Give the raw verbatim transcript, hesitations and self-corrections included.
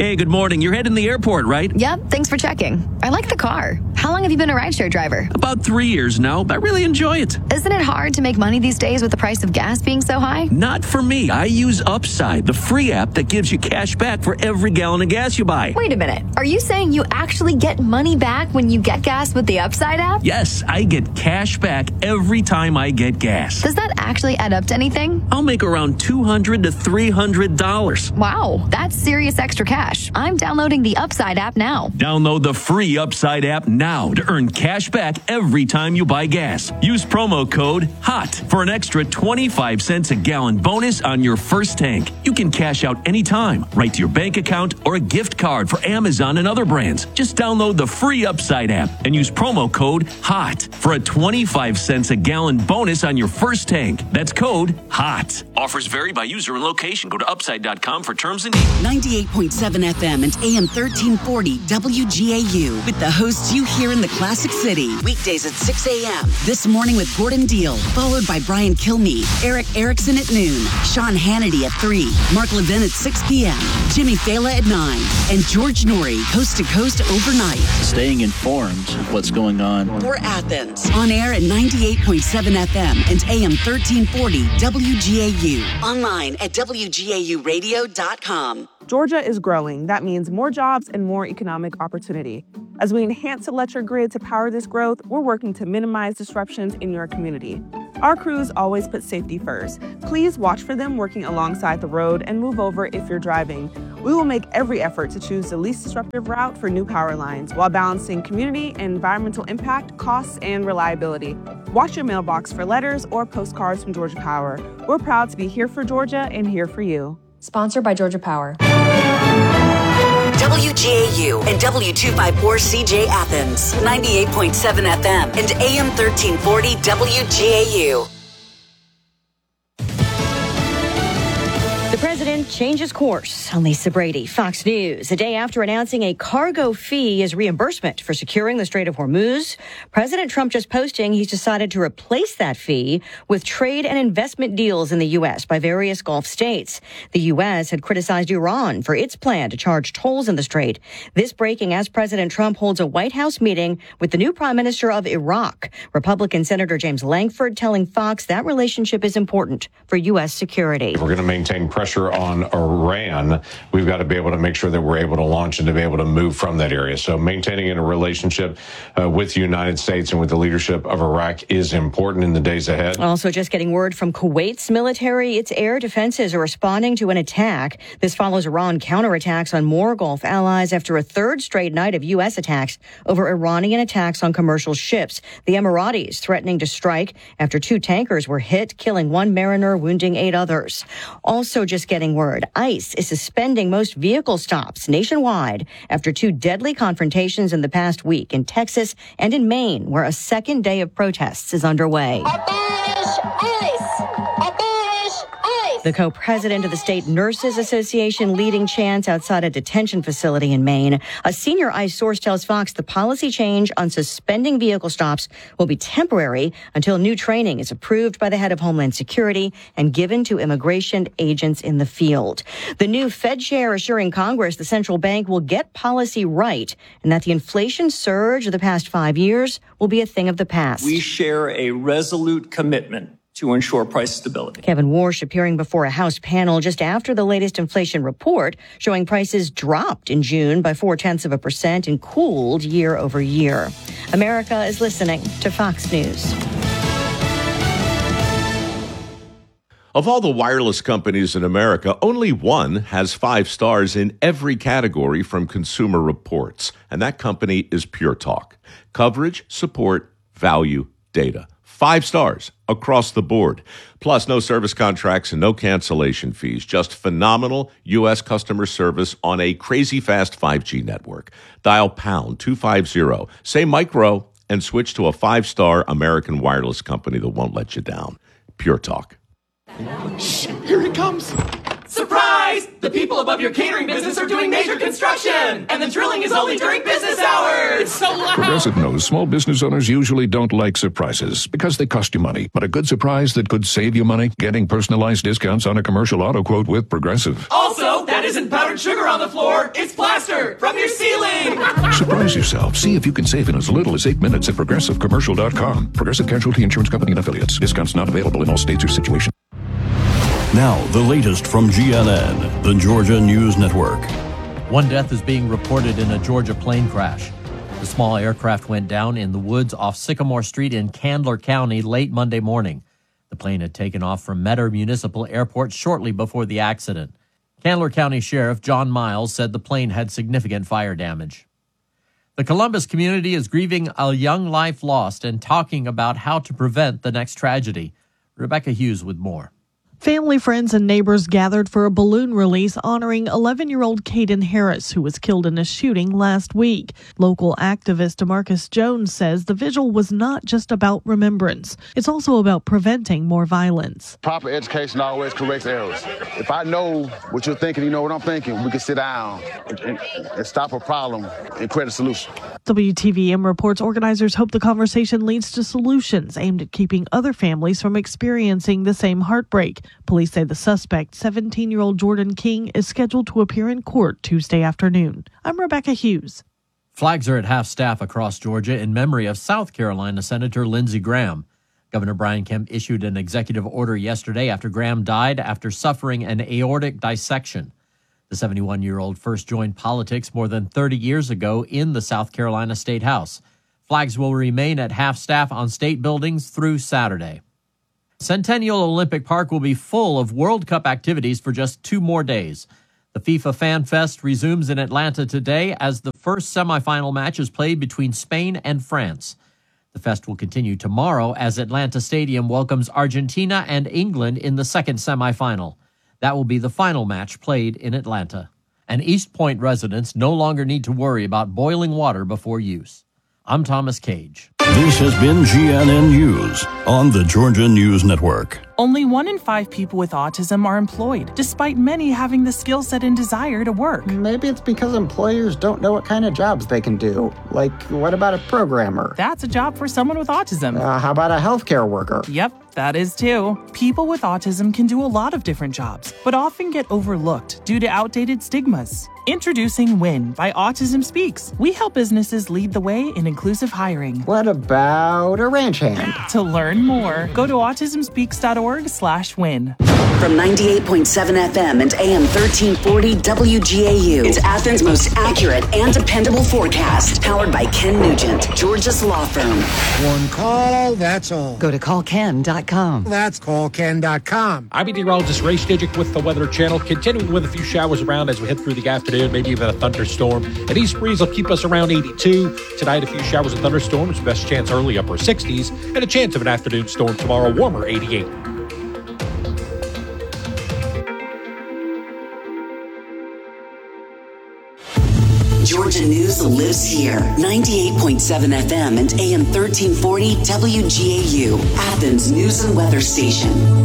Hey, good morning. You're heading to the airport, right? Yep, thanks for checking. I like the car. How long have you been a rideshare driver? About three years now. I really enjoy it. Isn't it hard to make money these days with the price of gas being so high? Not for me. I use Upside, the free app that gives you cash back for every gallon of gas you buy. Wait a minute. Are you saying you actually get money back when you get gas with the Upside app? Yes, I get cash back every time I get gas. Does that actually add up to anything? I'll make around two hundred to three hundred dollars. Wow, that's serious extra cash. I'm downloading the Upside app now. Download the free Upside app now to earn cash back every time you buy gas. Use promo code HOT for an extra twenty-five cents a gallon bonus on your first tank. You can cash out anytime, right to your bank account or a gift card for Amazon and other brands. Just download the free Upside app and use promo code HOT for a twenty-five cents a gallon bonus on your first tank. That's code HOT. Offers vary by user and location. Go to upside dot com for terms and details. ninety-eight point seven F M and A M thirteen forty W G A U with the hosts you hear in the Classic City. Weekdays at six a.m. This morning with Gordon Deal, followed by Brian Kilmeade, Eric Erickson at noon, Sean Hannity at three, Mark Levin at six p.m., Jimmy Fela at nine, and George Norrie, coast to coast overnight. Staying informed of what's going on. For Athens, on air at ninety-eight point seven F M and A M thirteen forty W G A U. Online at W G A U radio dot com. Georgia is growing. That means more jobs and more economic opportunity. As we enhance electric grid to power this growth, we're working to minimize disruptions in your community. Our crews always put safety first. Please watch for them working alongside the road and move over if you're driving. We will make every effort to choose the least disruptive route for new power lines while balancing community and environmental impact, costs, and reliability. Watch your mailbox for letters or postcards from Georgia Power. We're proud to be here for Georgia and here for you. Sponsored by Georgia Power. W G A U and W two fifty-four C J Athens, ninety-eight point seven F M and A M thirteen forty W G A U. The president changes course. I'm Lisa Brady, Fox News. A day after announcing a cargo fee as reimbursement for securing the Strait of Hormuz, President Trump just posting he's decided to replace that fee with trade and investment deals in the U S by various Gulf states. The U S had criticized Iran for its plan to charge tolls in the strait. This breaking as President Trump holds a White House meeting with the new prime minister of Iraq. Republican Senator James Lankford telling Fox that relationship is important for U S security. We're going to maintain pressure on Iran. We've got to be able to make sure that we're able to launch and to be able to move from that area. So maintaining a relationship uh, with the United States and with the leadership of Iraq is important in the days ahead. Also just getting word from Kuwait's military, its air defenses are responding to an attack. This follows Iran counterattacks on more Gulf allies after a third straight night of U S attacks over Iranian attacks on commercial ships. The Emiratis threatening to strike after two tankers were hit, killing one mariner, wounding eight others. Also just getting word, ICE is suspending most vehicle stops nationwide after two deadly confrontations in the past week in Texas and in Maine, where a second day of protests is underway. Abolish ICE! Abolish ICE! The co-president of the State Nurses Association leading chants outside a detention facility in Maine. A senior ICE source tells Fox the policy change on suspending vehicle stops will be temporary until new training is approved by the head of Homeland Security and given to immigration agents in the field. The new Fed chair assuring Congress the central bank will get policy right and that the inflation surge of the past five years will be a thing of the past. We share a resolute commitment to ensure price stability. Kevin Warsh appearing before a House panel just after the latest inflation report showing prices dropped in June by four-tenths of a percent and cooled year over year. America is listening to Fox News. Of all the wireless companies in America, only one has five stars in every category from Consumer Reports, and that company is Pure Talk. Coverage, support, value, data. Five stars across the board. Plus, no service contracts and no cancellation fees. Just phenomenal U S customer service on a crazy fast five G network. Dial pound two fifty, say micro, and switch to a five-star American wireless company that won't let you down. Pure Talk. Shh, here it comes. Surprise! The people above of your catering business are doing major construction, and the drilling is only during business hours. It's so loud. Progressive knows small business owners usually don't like surprises because they cost you money. But a good surprise that could save you money? Getting personalized discounts on a commercial auto quote with Progressive. Also, that isn't powdered sugar on the floor. It's plaster from your ceiling. Surprise yourself. See if you can save in as little as eight minutes at progressive commercial dot com. Progressive Casualty Insurance Company and Affiliates. Discounts not available in all states or situations. Now, the latest from G N N, the Georgia News Network. One death is being reported in a Georgia plane crash. The small aircraft went down in the woods off Sycamore Street in Candler County late Monday morning. The plane had taken off from Metter Municipal Airport shortly before the accident. Candler County Sheriff John Miles said the plane had significant fire damage. The Columbus community is grieving a young life lost and talking about how to prevent the next tragedy. Rebecca Hughes with more. Family, friends, and neighbors gathered for a balloon release honoring eleven-year-old Caden Harris, who was killed in a shooting last week. Local activist DeMarcus Jones says the vigil was not just about remembrance. It's also about preventing more violence. Proper education always corrects errors. If I know what you're thinking, you know what I'm thinking, we can sit down and, and, and stop a problem and create a solution. W T V M reports organizers hope the conversation leads to solutions aimed at keeping other families from experiencing the same heartbreak. Police say the suspect, seventeen-year-old Jordan King, is scheduled to appear in court Tuesday afternoon. I'm Rebecca Hughes. Flags are at half-staff across Georgia in memory of South Carolina Senator Lindsey Graham. Governor Brian Kemp issued an executive order yesterday after Graham died after suffering an aortic dissection. The seventy-one-year-old first joined politics more than thirty years ago in the South Carolina State House. Flags will remain at half-staff on state buildings through Saturday. Centennial Olympic Park will be full of World Cup activities for just two more days. The FIFA Fan Fest resumes in Atlanta today as the first semifinal match is played between Spain and France. The fest will continue tomorrow as Atlanta Stadium welcomes Argentina and England in the second semifinal. That will be the final match played in Atlanta. And East Point residents no longer need to worry about boiling water before use. I'm Thomas Cage. This has been G N N News on the Georgia News Network. Only one in five people with autism are employed, despite many having the skill set and desire to work. Maybe it's because employers don't know what kind of jobs they can do. Like, what about a programmer? That's a job for someone with autism. Uh, how about a healthcare worker? Yep, that is too. People with autism can do a lot of different jobs, but often get overlooked due to outdated stigmas. Introducing WIN by Autism Speaks. We help businesses lead the way in inclusive hiring. What about a ranch hand? To learn more, go to autism speaks dot org slash win. From ninety-eight point seven F M and A M thirteen forty W G A U, it's Athens' most accurate and dependable forecast. Powered by Ken Nugent, Georgia's law firm. One call, that's all. Go to call ken dot com. That's call ken dot com. I'm meteorologist Ray Stijic with the Weather Channel, continuing with a few showers around as we head through the afternoon, maybe even a thunderstorm. An east breeze will keep us around eighty-two. Tonight, a few showers and thunderstorms, best chance early upper sixties, and a chance of an afternoon storm tomorrow, warmer eighty-eight. Georgia News lives here. ninety-eight point seven F M and A M thirteen forty W G A U, Athens News and Weather Station.